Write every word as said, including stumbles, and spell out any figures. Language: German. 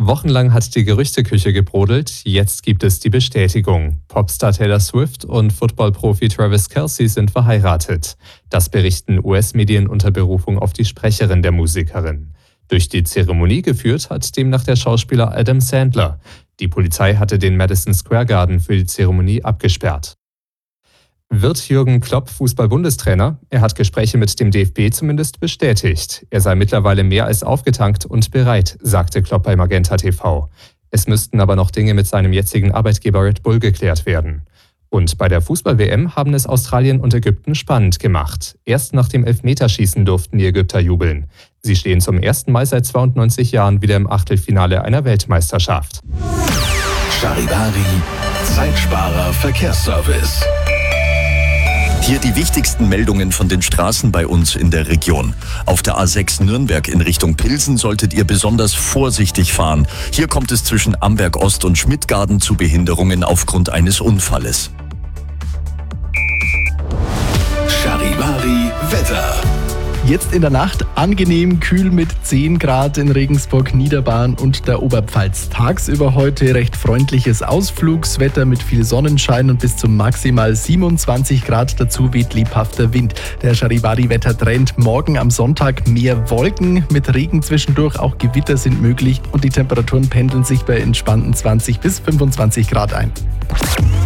Wochenlang hat die Gerüchteküche gebrodelt, jetzt gibt es die Bestätigung. Popstar Taylor Swift und Footballprofi Travis Kelce sind verheiratet. Das berichten U S-Medien unter Berufung auf die Sprecherin der Musikerin. Durch die Zeremonie geführt hat demnach der Schauspieler Adam Sandler. Die Polizei hatte den Madison Square Garden für die Zeremonie abgesperrt. Wird Jürgen Klopp Fußball-Bundestrainer? Er hat Gespräche mit dem D F B zumindest bestätigt. Er sei mittlerweile mehr als aufgetankt und bereit, sagte Klopp bei Magenta T V. Es müssten aber noch Dinge mit seinem jetzigen Arbeitgeber Red Bull geklärt werden. Und bei der Fußball-W M haben es Australien und Ägypten spannend gemacht. Erst nach dem Elfmeterschießen durften die Ägypter jubeln. Sie stehen zum ersten Mal seit zweiundneunzig Jahren wieder im Achtelfinale einer Weltmeisterschaft. Charivari, Zeitsparer Verkehrsservice. Hier die wichtigsten Meldungen von den Straßen bei uns in der Region. Auf der A sechs Nürnberg in Richtung Pilsen solltet ihr besonders vorsichtig fahren. Hier kommt es zwischen Amberg Ost und Schmidtgarten zu Behinderungen aufgrund eines Unfalles. Charivari Wetter. Jetzt in der Nacht angenehm kühl mit zehn Grad in Regensburg, Niederbayern und der Oberpfalz. Tagsüber heute recht freundliches Ausflugswetter mit viel Sonnenschein und bis zu maximal siebenundzwanzig Grad. Dazu weht lebhafter Wind. Der Charivari-Wettertrend: morgen am Sonntag mehr Wolken mit Regen zwischendurch, auch Gewitter sind möglich und die Temperaturen pendeln sich bei entspannten zwanzig bis fünfundzwanzig Grad ein.